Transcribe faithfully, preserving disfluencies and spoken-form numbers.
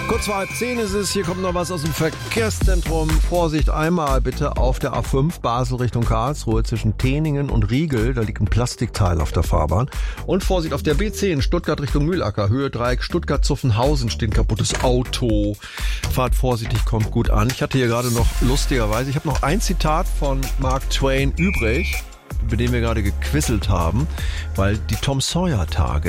Kurz vor halb zehn ist es, hier kommt noch was aus dem Verkehrszentrum. Vorsicht einmal bitte auf der A fünf Basel Richtung Karlsruhe zwischen Teningen und Riegel. Da liegt ein Plastikteil auf der Fahrbahn. Und Vorsicht auf der B zehn Stuttgart Richtung Mühlacker. Höhe Dreieck Stuttgart-Zuffenhausen steht ein kaputtes Auto. Fahrt vorsichtig, kommt gut an. Ich hatte hier gerade noch lustigerweise, ich habe noch ein Zitat von Mark Twain übrig, über den wir gerade gequisselt haben, weil die Tom Sawyer Tage